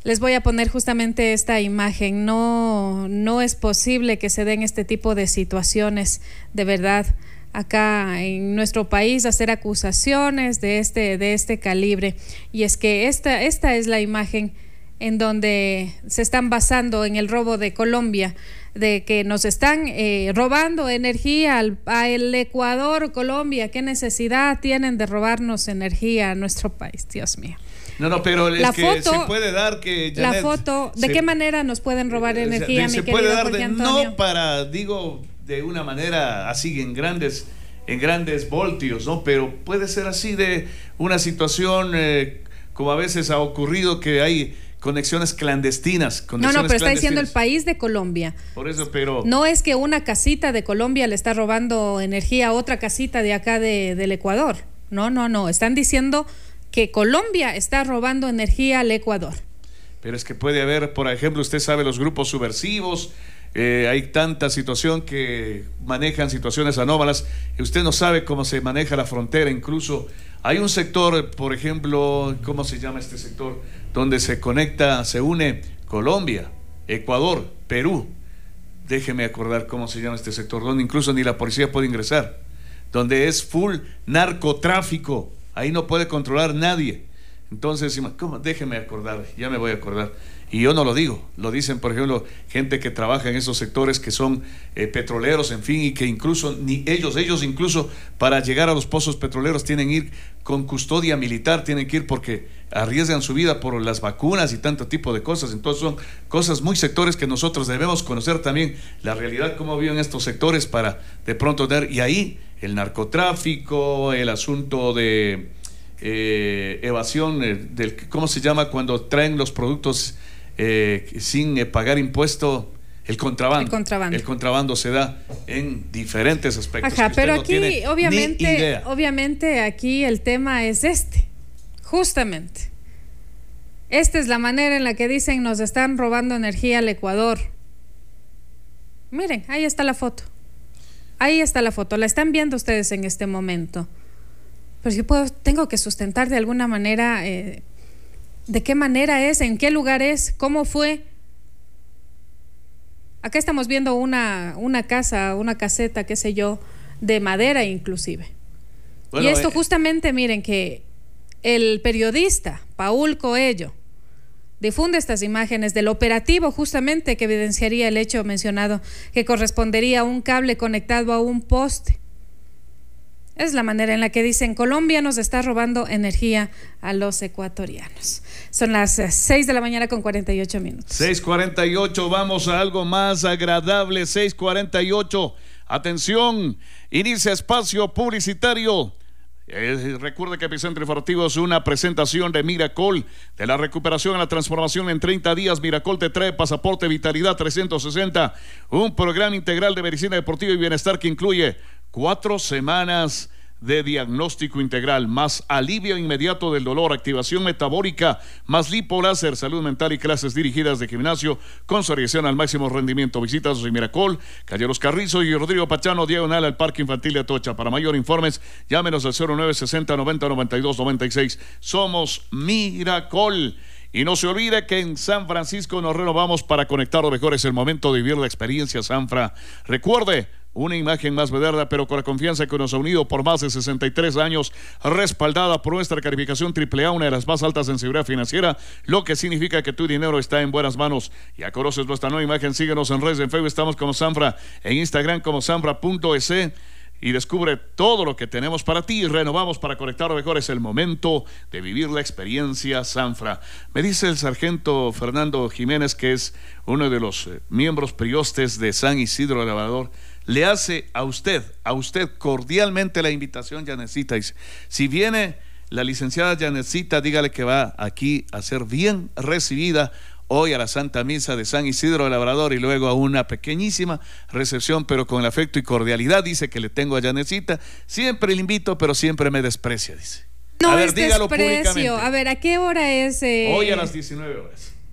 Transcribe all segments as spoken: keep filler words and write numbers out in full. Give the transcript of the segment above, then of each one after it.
les voy a poner justamente esta imagen. No, no es posible que se den este tipo de situaciones, de verdad, acá en nuestro país, hacer acusaciones de este, de este calibre. Y es que esta, esta es la imagen en donde se están basando en el robo de Colombia, de que nos están eh, robando energía al, al Ecuador, Colombia. ¿Qué necesidad tienen de robarnos energía a nuestro país? Dios mío. No, no, pero es la que foto, se puede dar que Janet, la foto, ¿de se, qué manera nos pueden robar energía, se, mi se puede dar Jorge de, Antonio? no para, digo, de una manera así en grandes, en grandes voltios, ¿no? Pero puede ser así de una situación eh, como a veces ha ocurrido, que hay conexiones clandestinas. Conexiones no, no, pero está clandestinas. diciendo el país de Colombia. Por eso, pero... No es que una casita de Colombia le está robando energía a otra casita de acá de, del Ecuador. No, no, no. Están diciendo que Colombia está robando energía al Ecuador. Pero es que puede haber, por ejemplo, usted sabe, los grupos subversivos, eh, hay tanta situación que manejan situaciones anómalas, y usted no sabe cómo se maneja la frontera. Incluso hay un sector, por ejemplo, ¿cómo se llama este sector? Donde se conecta, se une Colombia, Ecuador, Perú. Déjeme acordar cómo se llama este sector, donde incluso ni la policía puede ingresar, donde es full narcotráfico, ahí no puede controlar nadie. Entonces, ¿cómo? Déjeme acordar, ya me voy a acordar. Y yo no lo digo, lo dicen, por ejemplo, gente que trabaja en esos sectores que son eh, petroleros, en fin, y que incluso ni ellos, ellos incluso para llegar a los pozos petroleros tienen que ir con custodia militar, tienen que ir porque arriesgan su vida por las vacunas y tanto tipo de cosas. Entonces son cosas muy sectores que nosotros debemos conocer también la realidad, cómo viven estos sectores para de pronto dar, y ahí el narcotráfico, el asunto de eh, evasión, eh, del, ¿cómo se llama? Cuando traen los productos eh, sin eh, pagar impuesto, el contrabando. El contrabando. El contrabando se da en diferentes aspectos. Ajá, pero no aquí obviamente, obviamente aquí el tema es este, justamente. Esta es la manera en la que dicen nos están robando energía al Ecuador. Miren, ahí está la foto. Ahí está la foto, la están viendo ustedes en este momento. Pero yo puedo, tengo que sustentar de alguna manera eh, de qué manera es, en qué lugar es, cómo fue. Acá estamos viendo una, una casa, una caseta, qué sé yo, de madera inclusive. Bueno, y esto eh, justamente, miren que el periodista Paul Coello difunde estas imágenes del operativo justamente que evidenciaría el hecho mencionado, que correspondería a un cable conectado a un poste. Es la manera en la que dicen Colombia nos está robando energía a los ecuatorianos. Son las seis de la mañana con cuarenta y ocho minutos. seis cuarenta y ocho, vamos a algo más agradable. seis cuarenta y ocho, atención, inicia espacio publicitario. Eh, recuerde que Epicentro Informativo es una presentación de Miracol, de la recuperación a la transformación en treinta días. Miracol te trae Pasaporte Vitalidad trescientos sesenta, un programa integral de medicina deportiva y bienestar que incluye cuatro semanas de diagnóstico integral, más alivio inmediato del dolor, activación metabólica, más lipoláser, salud mental y clases dirigidas de gimnasio con su orientación al máximo rendimiento. Visítanos en Miracol, calle Los Carrizos y Rodrigo Pachano, diagonal al Parque Infantil de Atocha. Para mayor informes, llámenos al cero nueve sesenta, noventa, noventa y dos, noventa y seis. Somos Miracol. Y no se olvide que en San Francisco nos renovamos para conectar lo mejor. Es el momento de vivir la experiencia Sanfra. Recuerde, una imagen más moderna, pero con la confianza que nos ha unido por más de sesenta y tres años, respaldada por nuestra calificación triple A, una de las más altas en seguridad financiera, lo que significa que tu dinero está en buenas manos. Ya conoces nuestra nueva imagen, síguenos en redes, en Facebook estamos como Sanfra, en Instagram como sanfra punto es y descubre todo lo que tenemos para ti. Renovamos para conectar mejor. Es el momento de vivir la experiencia Sanfra. Me dice el sargento Fernando Jiménez, que es uno de los eh, miembros priostes de San Isidro de Labrador, le hace a usted, a usted cordialmente la invitación, Yanecita. Dice, si viene la licenciada Yanecita, dígale que va aquí a ser bien recibida hoy a la Santa Misa de San Isidro de Labrador y luego a una pequeñísima recepción, pero con el afecto y cordialidad. Dice que le tengo a Yanecita, siempre le invito, pero siempre me desprecia, dice. No, a ver, es dígalo desprecio. Públicamente. A ver, ¿a qué hora es? Eh... Hoy a las diecinueve horas.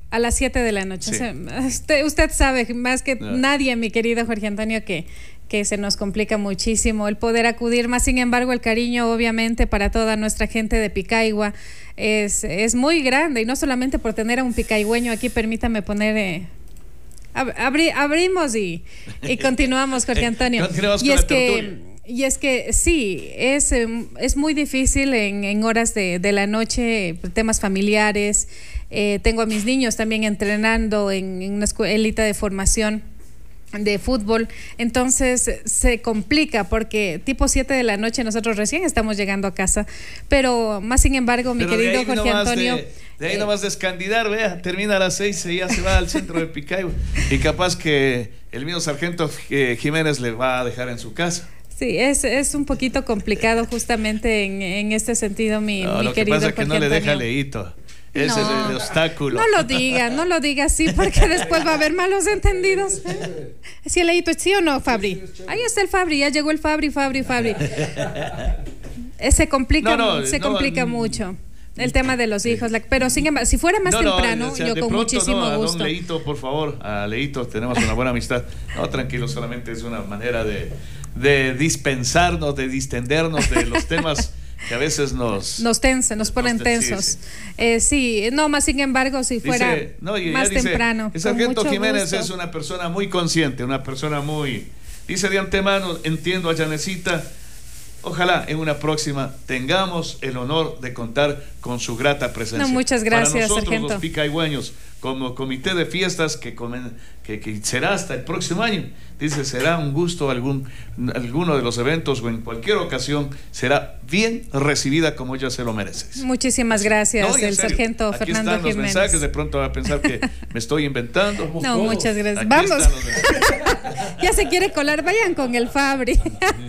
A las siete de la noche. Sí. O sea, usted, usted sabe más que no. nadie, mi querido Jorge Antonio, que, que se nos complica muchísimo el poder acudir. Más sin embargo, el cariño, obviamente, para toda nuestra gente de Picaigua es, es muy grande. Y no solamente por tener a un picaigüeño aquí, permítame poner... Eh, abri, abrimos y, y continuamos, Jorge Antonio. Continuamos y con es la que tertulia. Y es que sí, es, es muy difícil en, en horas de, de la noche, temas familiares. Eh, tengo a mis niños también entrenando en, en una escuelita de formación de fútbol, entonces se complica porque tipo siete de la noche nosotros recién estamos llegando a casa, pero más sin embargo, mi pero querido Jorge Antonio... De, de ahí eh, nomás descandidar, vea, termina a las seis y ya se va al centro de Picaigua y capaz que el mismo sargento eh, Jiménez le va a dejar en su casa. Sí, es, es un poquito complicado justamente en, en este sentido, mi, no, mi lo querido que pasa es que Jorge no Antonio. le deja Leito. Ese no, es el obstáculo. No lo diga, no lo diga así, porque después va a haber malos entendidos. Si el Leito, ¿sí o no, Fabri? Ahí está el Fabri, ya llegó el Fabri, Fabri, Fabri. Se complica, no, no, se no, complica no, mucho el tema de los hijos, pero sin embargo, si fuera más no, temprano, no, o sea, yo con pronto, muchísimo no, gusto. A don Leito, por favor, a Leito, tenemos una buena amistad. No, tranquilo, solamente es una manera de, de dispensarnos, de distendernos de los temas que a veces nos... Nos tensan, nos ponen nos, tensos. Sí, sí. Eh, sí, no, más sin embargo, si fuera dice, no, más dice, temprano. El sargento Jiménez gusto. es una persona muy consciente, una persona muy... Dice de antemano, entiendo a Yanecita, ojalá en una próxima tengamos el honor de contar con su grata presencia. No, muchas gracias, Para nosotros, sargento. Los picaigüeños, como comité de fiestas que, comen, que, que será hasta el próximo año, dice, será un gusto algún, alguno de los eventos o en cualquier ocasión será bien recibida como ella se lo merece. Muchísimas gracias, no, el sargento Aquí Fernando están los Jiménez. mensajes, de pronto va a pensar que me estoy inventando. No, todos. Muchas gracias. Aquí Vamos. Ya se quiere colar, vayan con el Fabri.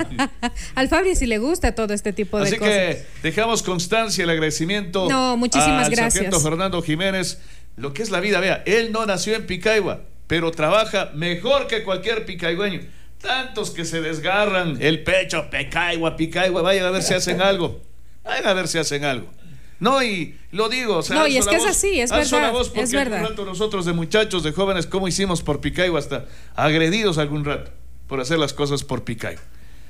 Al Fabri sí le gusta todo este tipo de Así cosas. Así que dejamos constancia el agradecimiento. No, muchísimas al gracias. sargento Fernando Jiménez. Lo que es la vida, vea, él no nació en Picaigua, pero trabaja mejor que cualquier picaigüeño. Tantos que se desgarran el pecho, Picaigua, Picaigua, vayan a ver si hacen algo. Vayan a ver si hacen algo. No, y lo digo, o sea, no, y es que voz, es así, es verdad, la voz porque es verdad. Un rato nosotros de muchachos, de jóvenes, ¿cómo hicimos por Picaigua? Hasta agredidos algún rato por hacer las cosas por Picaigua.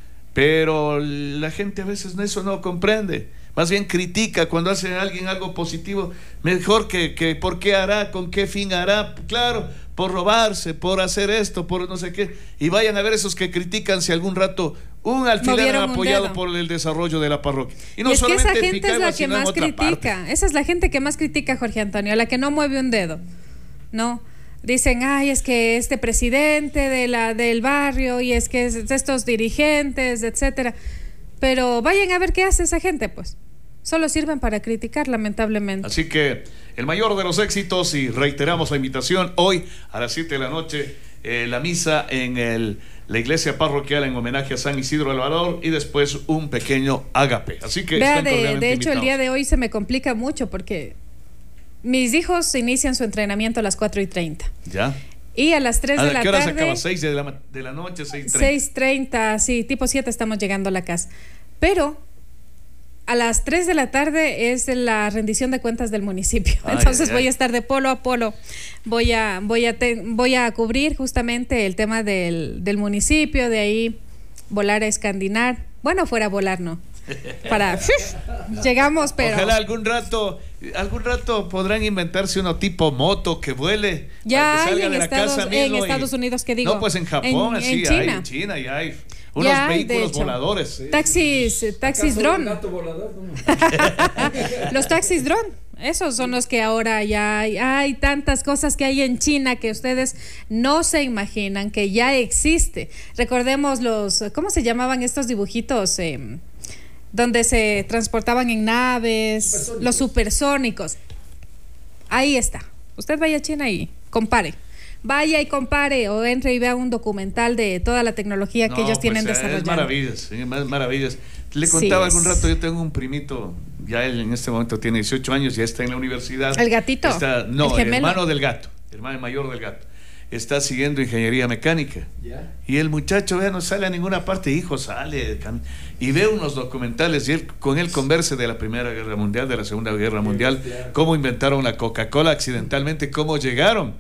Pero la gente a veces eso no comprende. Más bien critica cuando hace a alguien algo positivo. Mejor que, que por qué hará, con qué fin hará. Claro, por robarse, por hacer esto, por no sé qué. Y vayan a ver esos que critican si algún rato un alfiler han apoyado por el desarrollo de la parroquia. Y no y es solamente que esa gente Picaigua, es la que más critica. Parte. Esa es la gente que más critica, Jorge Antonio, la que no mueve un dedo. No. Dicen, ay, es que este presidente de la, del barrio y es que es estos dirigentes, etcétera. Pero vayan a ver qué hace esa gente, pues. Solo sirven para criticar, lamentablemente. Así que el mayor de los éxitos, y reiteramos la invitación, hoy a las siete de la noche, eh, la misa en el, la iglesia parroquial en homenaje a San Isidro del Valor y después un pequeño ágape. Así que Vea, están de, cordialmente de hecho, invitados. el día de hoy se me complica mucho porque mis hijos inician su entrenamiento a las cuatro y treinta. ¿Ya? Y a las tres de la tarde. ¿A qué hora se acaba? ¿seis de la, de la noche? ¿seis treinta? seis treinta, sí, tipo siete estamos llegando a la casa. Pero a las tres de la tarde es la rendición de cuentas del municipio. Ay, Entonces ay, voy ay. a estar de polo a polo. Voy a, voy a, te, voy a cubrir justamente el tema del, del municipio, de ahí volar a Escandinar. Bueno, fuera a volar, no. Para llegamos, pero ojalá algún rato, algún rato podrán inventarse uno tipo moto que vuele. Ya que hay en, de la Estados, casa en y, Estados Unidos, que digo. No, pues en Japón, en, así en China. hay, en China ya hay unos ya hay, vehículos voladores. Sí. Taxis, taxis dron. Volador, ¿no? Los taxis dron. Esos son los que ahora ya hay, hay tantas cosas que hay en China que ustedes no se imaginan que ya existe. Recordemos los, ¿cómo se llamaban estos dibujitos? Eh, donde se transportaban en naves, supersónicos. Los supersónicos. Ahí está. Usted vaya a China y compare. Vaya y compare o entre y vea un documental de toda la tecnología que no, ellos tienen pues, desarrollada. Es maravillas, es maravillas. Le contaba sí, algún rato, yo tengo un primito, ya él en este momento tiene dieciocho años, ya está en la universidad. ¿El gatito? Está, no, ¿El, el hermano del gato, el hermano mayor del gato. está siguiendo ingeniería mecánica. Yeah. Y el muchacho, vea, no sale a ninguna parte, hijo, sale. Y ve unos documentales y él, con él conversa de la Primera Guerra Mundial, de la Segunda Guerra Mundial, yeah. cómo inventaron la Coca-Cola accidentalmente, cómo llegaron,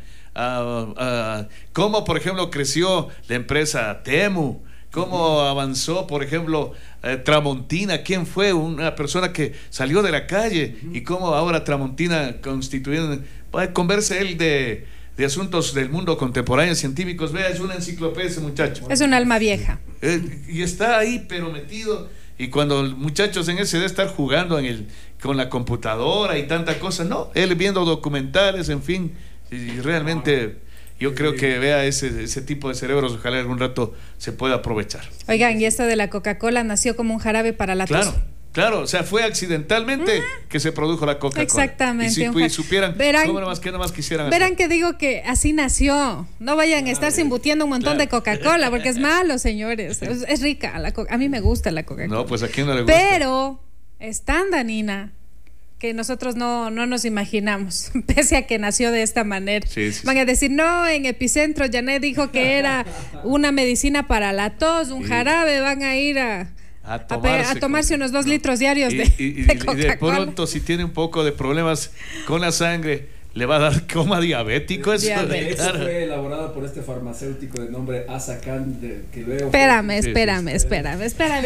a, a, cómo, por ejemplo, creció la empresa Temu, cómo uh-huh. avanzó, por ejemplo, eh, Tramontina, quién fue una persona que salió de la calle uh-huh. y cómo ahora Tramontina constituyendo, conversa él de... de asuntos del mundo contemporáneo, científicos. Vea, es una enciclopedia ese muchacho. Es un alma vieja. Eh, y está ahí, pero metido. Y cuando el muchacho en ese de estar jugando en el, con la computadora y tanta cosa, no, él viendo documentales, en fin, y realmente yo creo que vea ese, ese tipo de cerebros, ojalá algún rato se pueda aprovechar. Oigan, y esto de la Coca-Cola nació como un jarabe para la tos. Claro. Claro, o sea, fue accidentalmente mm. que se produjo la Coca-Cola. Exactamente. Y si y supieran, verán, ¿cómo nomás, qué nomás quisieran verán hacer? que digo que así nació. No vayan a estarse embutiendo un montón claro. de Coca-Cola, porque es malo, señores. Es, es rica. La a mí me gusta la Coca-Cola. No, pues a quién no le gusta. Pero es tan danina que nosotros no, no nos imaginamos, pese a que nació de esta manera. Sí, sí, Van sí. a decir, no, en Epicentro Janet dijo que era una medicina para la tos, un sí. jarabe, van a ir a... A tomarse, a, a tomarse unos dos no. litros diarios y, de, y, y, de Coca-Cola. Y de pronto, si tiene un poco de problemas con la sangre, le va a dar coma diabético. Eso, diabético. Eso fue elaborado por este farmacéutico de nombre Asacan. Que luego espérame, espérame, sí, sí. espérame, espérame,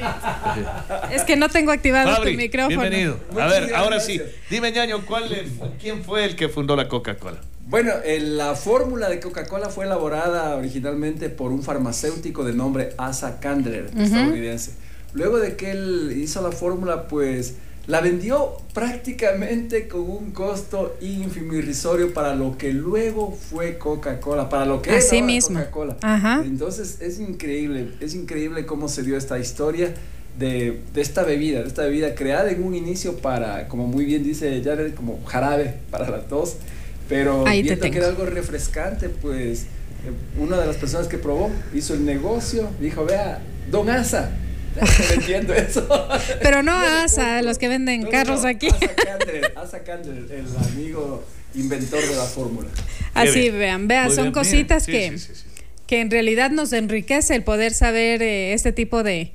espérame. Es que no tengo activado Fabri, tu micrófono. Bienvenido. A ver, ahora sí. Dime, ñaño, ¿cuál le, ¿quién fue el que fundó la Coca-Cola? Bueno, el, la fórmula de Coca-Cola fue elaborada originalmente por un farmacéutico de nombre Asa Candler, uh-huh. estadounidense. Luego de que él hizo la fórmula, pues la vendió prácticamente con un costo ínfimo y irrisorio para lo que luego fue Coca-Cola, para lo que Así es mismo. Coca-Cola. Ajá. Entonces es increíble, es increíble cómo se dio esta historia de, de esta bebida, de esta bebida creada en un inicio para, como muy bien dice Jared, como jarabe para la tos, pero Ahí viendo que era algo refrescante, pues una de las personas que probó hizo el negocio, dijo, vea, don Asa, entiendo eso. Pero no a Asa, los que venden no, carros no, aquí. Asa Candler, Asa Candler, el amigo inventor de la fórmula. Así vean, vean, Muy son bien, cositas sí, que, sí, sí, sí. que en realidad nos enriquece el poder saber eh, este tipo de,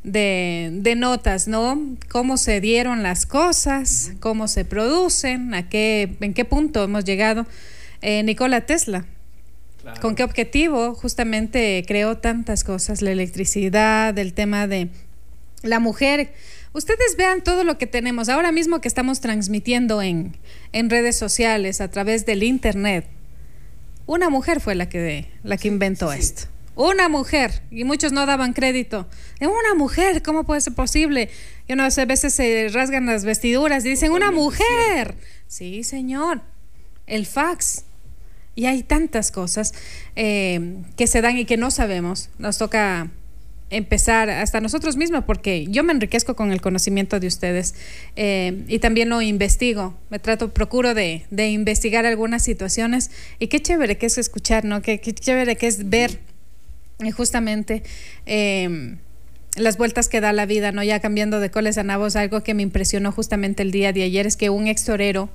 de, de notas, ¿no? Cómo se dieron las cosas, uh-huh. cómo se producen, a qué, en qué punto hemos llegado. Eh, Nikola Tesla. Claro. ¿Con qué objetivo? Justamente creó tantas cosas, la electricidad, el tema de la mujer. Ustedes vean todo lo que tenemos ahora mismo que estamos transmitiendo en, en redes sociales, a través del internet. Una mujer fue la que, la que inventó sí, sí. esto. Una mujer, y muchos no daban crédito. Una mujer, ¿cómo puede ser posible? Yo no sé, a veces se rasgan las vestiduras y dicen, Totalmente una mujer. Cierto. Sí, señor. El fax. Y hay tantas cosas eh, que se dan y que no sabemos. Nos toca empezar hasta nosotros mismos, porque yo me enriquezco con el conocimiento de ustedes eh, y también lo investigo. Me trato, procuro de, de investigar algunas situaciones, y qué chévere que es escuchar, ¿no? Qué, qué chévere que es ver eh, justamente eh, las vueltas que da la vida, ¿no? Ya cambiando de coles a nabos, algo que me impresionó justamente el día de ayer es que un ex torero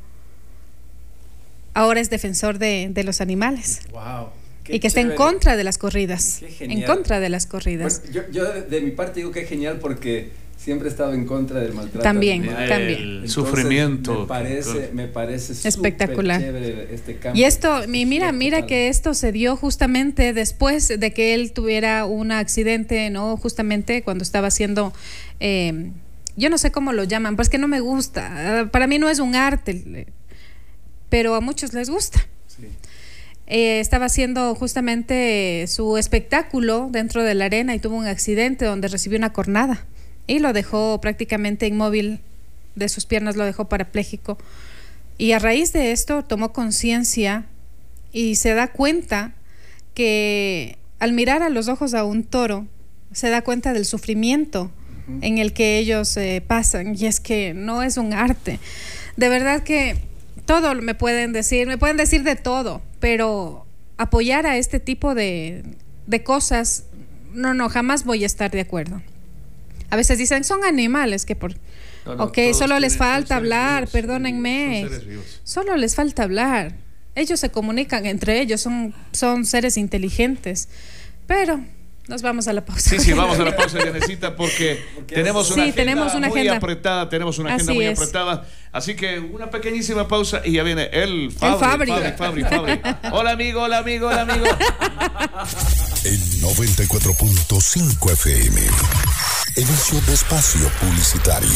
ahora es defensor de, de los animales. Wow. Y que está en contra de las corridas. Qué genial. En contra de las corridas. Pues yo, yo de, de mi parte digo que es genial, porque siempre he estado en contra del maltrato. También, animal. también. El Entonces, sufrimiento. Me parece, me parece espectacular. Chévere este cambio. Y esto, mira, mira que esto se dio justamente después de que él tuviera un accidente, ¿no? Justamente cuando estaba haciendo, eh, yo no sé cómo lo llaman, pues que no me gusta. Para mí no es un arte, pero a muchos les gusta. Sí. Eh, estaba haciendo justamente su espectáculo dentro de la arena y tuvo un accidente donde recibió una cornada y lo dejó prácticamente inmóvil de sus piernas, lo dejó parapléjico. Y a raíz de esto tomó conciencia y se da cuenta que al mirar a los ojos a un toro se da cuenta del sufrimiento uh-huh. en el que ellos eh, pasan, y es que no es un arte. De verdad que todo me pueden decir, me pueden decir de todo, pero apoyar a este tipo de, de cosas, no, no, jamás voy a estar de acuerdo. A veces dicen, son animales, que por... No, no, ok, solo les falta hablar, vivos, perdónenme, solo les falta hablar. Ellos se comunican entre ellos, son, son seres inteligentes. Pero nos vamos a la pausa. Sí, sí, vamos a la pausa, Dianecita, porque, porque tenemos una sí, agenda tenemos una muy agenda. apretada, tenemos una agenda Así muy es. apretada. Así que una pequeñísima pausa y ya viene el Fabri. El Fabri, Fabri, Fabri, Fabri. Hola, amigo, hola, amigo, hola, amigo. En noventa y cuatro punto cinco F M, inicio de espacio publicitario.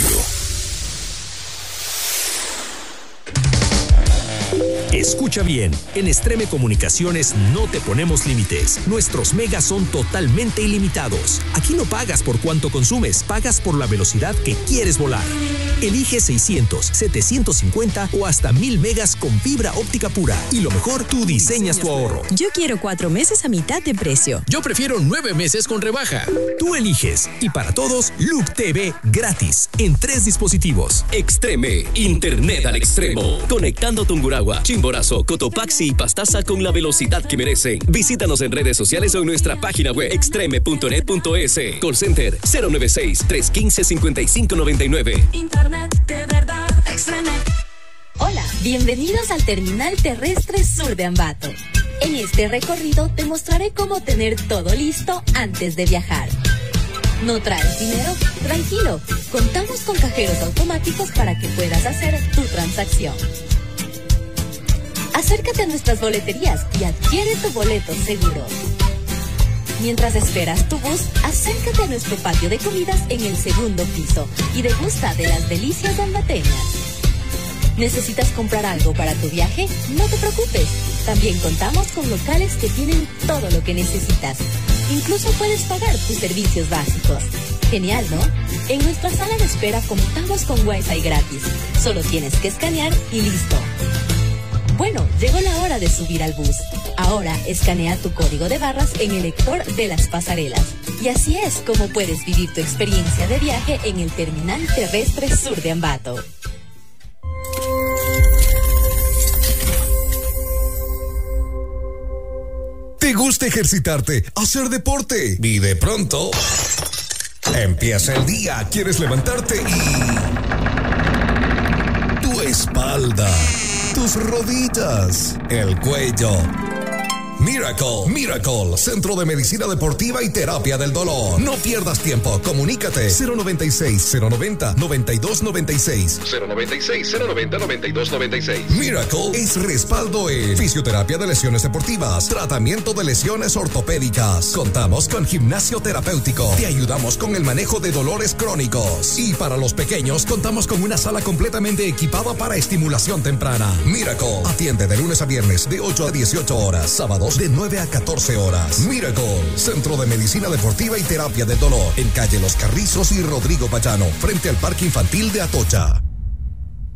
Escucha bien, en Extreme Comunicaciones no te ponemos límites. Nuestros megas son totalmente ilimitados. Aquí no pagas por cuánto consumes, pagas por la velocidad que quieres volar. Elige seiscientos, setecientos cincuenta o hasta mil megas con fibra óptica pura. Y lo mejor, tú diseñas tu ahorro. Yo quiero cuatro meses a mitad de precio. Yo prefiero nueve meses con rebaja. Tú eliges. Y para todos, Loop T V gratis en tres dispositivos. Extreme, Internet al extremo. Conectando Tungurahua, Chimborazo, Cotopaxi y Pastaza con la velocidad que merecen. Visítanos en redes sociales o en nuestra página web extreme punto net punto es. Call Center cero nueve seis, tres uno cinco, cinco cinco nueve nueve. Internet de verdad, Extreme. Hola, bienvenidos al Terminal Terrestre Sur de Ambato. En este recorrido te mostraré cómo tener todo listo antes de viajar. ¿No traes dinero? Tranquilo, contamos con cajeros automáticos para que puedas hacer tu transacción. Acércate a nuestras boleterías y adquiere tu boleto seguro. Mientras esperas tu bus, acércate a nuestro patio de comidas en el segundo piso y degusta de las delicias ambateñas. ¿Necesitas comprar algo para tu viaje? No te preocupes. También contamos con locales que tienen todo lo que necesitas. Incluso puedes pagar tus servicios básicos. Genial, ¿no? En nuestra sala de espera contamos con Wi-Fi gratis. Solo tienes que escanear y listo. Bueno, llegó la hora de subir al bus. Ahora escanea tu código de barras en el lector de las pasarelas. Y así es como puedes vivir tu experiencia de viaje en el Terminal Terrestre Sur de Ambato. ¿Te gusta ejercitarte, hacer deporte? Y de pronto empieza el día, quieres levantarte y tu espalda, tus rodillas, el cuello. Miracle, Miracle, Centro de Medicina Deportiva y Terapia del Dolor. No pierdas tiempo, comunícate cero noventa y seis, cero noventa, noventa y dos noventa y seis. cero noventa y seis, cero noventa, noventa y dos noventa y seis. Miracle es respaldo en fisioterapia de lesiones deportivas, tratamiento de lesiones ortopédicas. Contamos con gimnasio terapéutico. Te ayudamos con el manejo de dolores crónicos. Y para los pequeños, contamos con una sala completamente equipada para estimulación temprana. Miracle atiende de lunes a viernes de ocho a dieciocho horas, sábados de nueve a catorce horas. Miracle, Centro de Medicina Deportiva y Terapia del Dolor, en calle Los Carrizos y Rodrigo Payano, frente al Parque Infantil de Atocha.